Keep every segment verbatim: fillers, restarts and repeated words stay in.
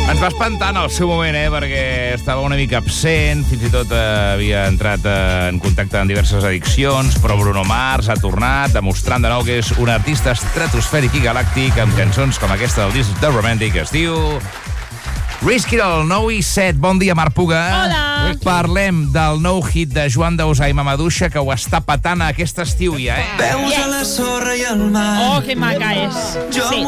Ens va espantar en el seu moment, eh, perquè estava una mica absent, fins i tot eh, havia entrat eh, en contacte amb diverses addiccions, però Bruno Mars ha tornat, demostrant de nou que és un artista estratosfèric i galàctic, amb cançons com aquesta del disc The Romantic, que es diu Risky, el nou i set. Bon dia, Marc Puga. Hola. Parlem del nou hit de Joan Dausà i Mamadouxa, que ho està patant aquest estiu ja, eh? Veus a la sorra i al mar. Oh, que maca és. Sí.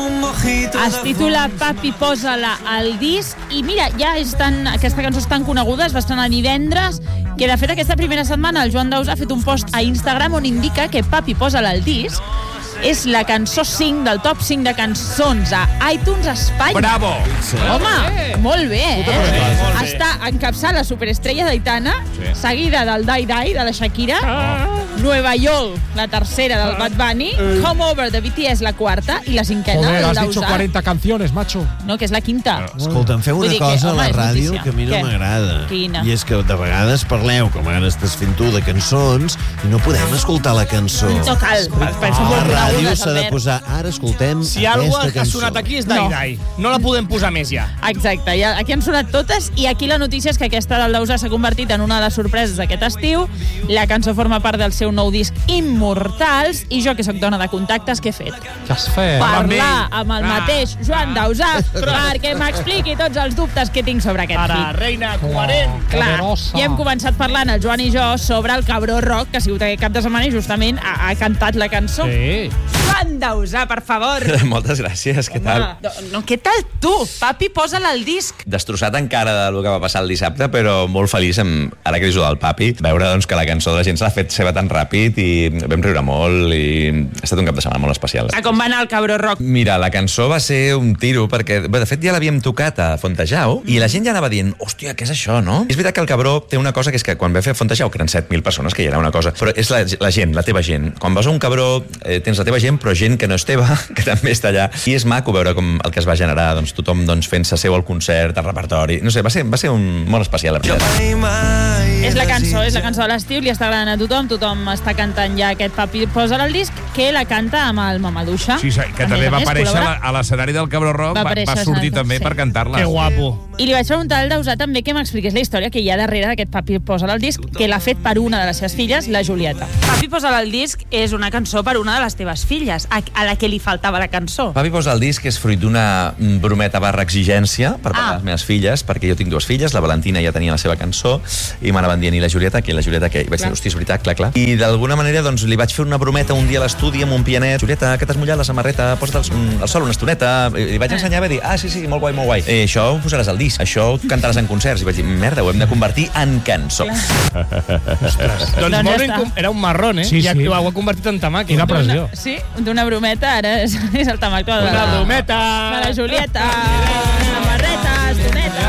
Es titula Papi, posa-la al disc. I mira, ja és tan, aquesta cançó és tan coneguda, es va estrenar divendres, que de fet aquesta primera setmana el Joan Dausà ha fet un post a Instagram on indica que Papi, posa-la al disc és la cançó cinc del top cinc de cançons a iTunes a Espanya. Bravo! Sí. Home, molt bé, eh? Molt bé. Està encapçant la superestrella d'Aitana, sí. Seguida del Dai Dai, de la Shakira, ah. Nueva York, la tercera del Bad Bunny, ah. Home Over de B T S, la quarta, i la cinquena Joder, del has Dausà. dicho cuarenta canciones, macho. No, que és la quinta. Ah. Escolta'm, feu una que, cosa home, a la ràdio notícia. que a mi no Què? m'agrada. Quina? I és que de vegades parleu, com ara estàs fent tu, de cançons, i no podem escoltar la cançó. No cal. Penso A molt la ràdio conegudes, s'ha de Albert. posar, ara escoltem Si algú aquesta que ha cançó. sonat aquí és Dai Dai. No la podem posar més ja. Exacte, ja, aquí han sonat totes i aquí la notícia és que aquesta del Dausà s'ha convertit en una de les sorpreses d'aquest estiu. La cançó forma part del seu nou disc Immortals i jo, que sóc dona de contactes, què he fet? Què has fet? Parlar amb el mateix Joan Dausà perquè m'expliqui tots els dubtes que tinc sobre aquest Ara, hit. reina coherent. Clar, poderosa. i hem començat parlant el Joan i jo sobre el Cabró Rock, que ha sigut aquest cap de setmana i justament ha, ha cantat la cançó. Sí. Joan Dausà, per favor. Moltes gràcies, què tal? No, no, què tal tu? Papi, posa-la al disc. Destrossat encara del que va passar el dissabte, però molt feliç, amb, ara que he del Papi, veure doncs, que la cançó de la gent s'ha fet seva tan ràpid i vam riure molt i ha estat un cap de setmana molt especial. A com va anar el Cabró Rock? Mira, la cançó va ser un tiro, perquè bé, de fet ja l'havíem tocat a Fontejau i la gent ja anava dient, hòstia, què és això, no? És veritat que el Cabró té una cosa que és que quan va fer Fontejau, que eren set mil persones, que ja era una cosa, però és la, la gent, la teva gent. Quan vas a un Cabró eh, tens la teva gent, però gent que no és teva, que també està allà. I és maco veure com el que es va generar, doncs tothom doncs, fent-se seu al concert, al repertori. No sé, va ser, va ser un molt especial, la veritat. És la cançó, és la cançó de l'estiu, li està agradant a tothom, tothom està cantant ja aquest Papi, posa-la al disc, que la canta amb el Mamadouxa. Sí, que també va aparèixer a, a l'escenari del Cabró Rock, va, va, va sortir també sí. per cantar-la. Que guapo. I li vaig preguntar al Dausà també que m'expliqués la història que hi ha darrere d'aquest Papi, posa-la al disc, que l'ha fet per una de les seves filles, la Julieta. Papi, posa-la al disc és una cançó per una de les teves filles, a, a la que li faltava la cançó. Papi posa el disc és fruit d'una brometa barra exigència per part Ah. de les meves filles, perquè jo tinc dues filles, la Valentina ja tenia la seva cançó i m'anaven dient, i la Julieta, que la Julieta, que I vaig dir, hòstia, és veritat, clar, clar. I d'alguna manera doncs, li vaig fer una brometa un dia a l'estudi amb un pianet. Julieta, que t'has mullat la samarreta, posa't al, al sol una estoneta. I li vaig ensenyar i va dir, ah, sí, sí, molt guai, molt guai. Eh, això ho posaràs al disc, això ho cantaràs en concerts. I vaig dir, merda, ho hem de convertir en cançó. Doncs Doncs molt ja ben, està. com- era un marrón, eh? Sí, I sí. ho ha convertit en tamac. Quina pressió. Sí, d'una brometa, ara és, és el tamac de, Una la, brometa. de la Julieta. Samarreta, estoneta.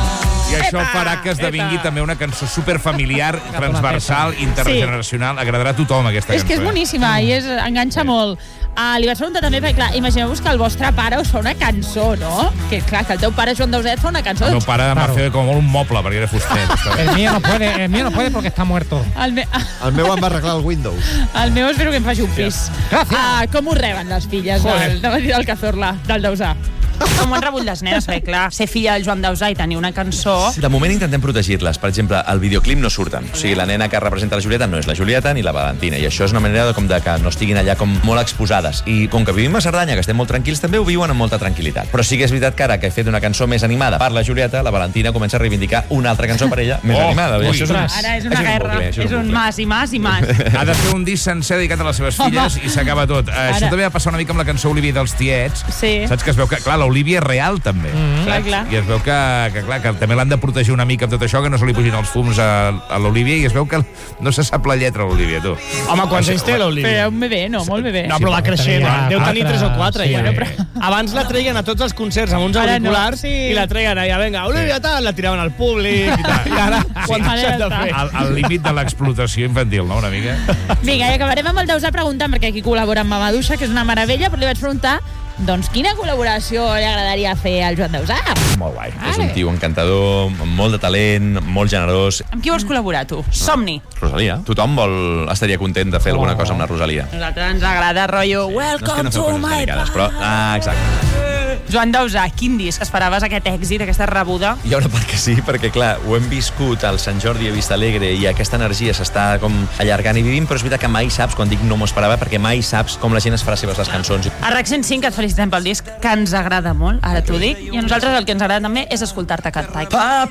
I això Epa! farà que esdevingui també una cançó superfamiliar, transversal, intergeneracional. Agradarà a tothom, aquesta És cançó. que és boníssima i és, enganxa molt. Uh, li vaig preguntar també, perquè clar, imagineu-vos que el vostre pare us fa una cançó, no? Que clar, que el teu pare Joan Dausà et fa una cançó. El meu pare em va Claro. fer com un moble, perquè era fuster. El mío no puede, el mío no puede porque está muerto. El, me... El meu em va arreglar el Windows. el meu espero que em faci un pis. Gràcies. Uh, com ho reben les filles del, del, del Cazorla, del Dausà? Com ho han rebut les nenes? Perquè clar, ser filla del Joan Dausà i tenir una cançó... De moment intentem protegir-les. Per exemple, al videoclip no surten. O sigui, la nena que representa la Julieta no és la Julieta ni la Valentina. I això és una manera de, com de que no estiguin allà com molt exposades. I com que vivim a Cerdanya, que estem molt tranquils, també ho viuen amb molta tranquil·litat. Però sí que és veritat que ara que he fet una cançó més animada per la Julieta, la Valentina comença a reivindicar una altra cançó per ella més Oh, animada. I ui. això és un, Ara és una guerra, bucle, això és un bucle. mas i mas i mas. Ha de fer un disc sencer dedicat a les seves filles i s'acaba tot. Uh, això Ara. també va passar una mica amb la cançó Olivia dels Tiets. Sí. Saps que es veu que, clar, l'Olivia és real, també. Mm, clar, clar. I es veu que, que, clar, que també l'han de protegir una mica amb tot això, que no se li pugin els fums a, a l'Olivia, i es veu que no se sap la lletra, l'Olivia, tu. Home, quants anys té l'Olivia? Però un bebè, no, molt bebè. No, però va Sí, creixent. tenia Deu tenir quatre, tres o quatre, sí. ja. Bueno, Però... Abans la treien a tots els concerts amb uns Ara no, auriculars sí. i la treien allà, vinga, Olivia, tal, la tiraven al públic i tal. I ara, quan Sí. ha deixat de fer? Al, al límit de l'explotació infantil, no?, una mica. Vinga, i acabarem amb el Dausà preguntant, perquè aquí col·labora amb Mamadouxa, que és una meravella, però li vaig preguntar, doncs, quina col·laboració li agradaria fer al Joan Dausà? Molt guai. És un tio encantador, amb molt de talent, molt generós. Amb qui vols col·laborar, tu? Som-n'hi. Rosalia. Tothom vol, estaria content de fer alguna cosa amb la Rosalia. A nosaltres ens agrada, rotllo, No és que welcome no feu to coses my delicades, palace. però... Ah, exacte. Joan Dausà, quin disc? Esperaves aquest èxit, aquesta rebuda? Hi ha una part que sí, perquè clar, ho hem viscut al Sant Jordi a Vista Alegre i aquesta energia s'està com allargant i vivint, però és veritat que mai saps, quan dic no m'ho esperava, perquè mai saps com la gent es farà seves les cançons. A RAC cent cinc et felicitem pel disc, que ens agrada molt, ara t'ho dic, i a nosaltres el que ens agrada també és escoltar-te cantar.